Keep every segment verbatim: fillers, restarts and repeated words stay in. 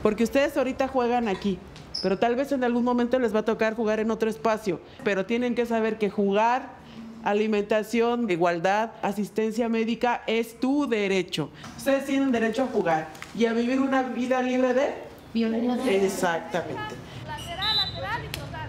porque ustedes ahorita juegan aquí, pero tal vez en algún momento les va a tocar jugar en otro espacio, pero tienen que saber que jugar, alimentación, igualdad, asistencia médica es tu derecho. Ustedes tienen derecho a jugar y a vivir una vida libre de violencia. Exactamente. Lateral, lateral y trotar.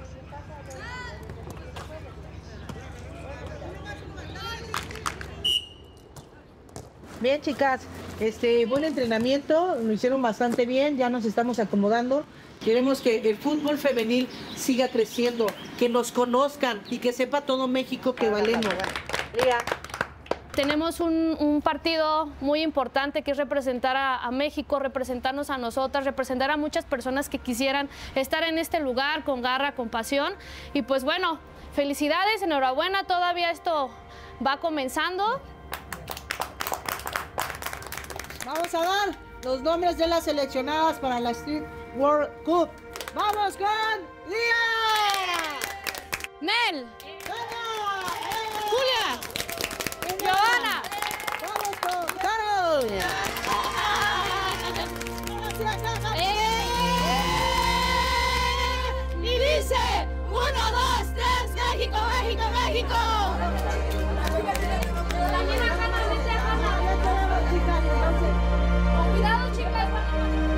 Bien, chicas, este buen entrenamiento, lo hicieron bastante bien, ya nos estamos acomodando. Queremos que el fútbol femenil siga creciendo, que nos conozcan y que sepa todo México que valemos. Tenemos un, un partido muy importante que es representar a, a México, representarnos a nosotras, representar a muchas personas que quisieran estar en este lugar con garra, con pasión. Y pues bueno, felicidades, enhorabuena, todavía esto va comenzando. Vamos a dar los nombres de las seleccionadas para la Street World Cup. ¡Vamos con Lía! Mel. ¡Vamos! Julia. Giovanna. ¡Vamos con Carol! ¡Eh! Y dice, uno, dos, tres, México, México, México.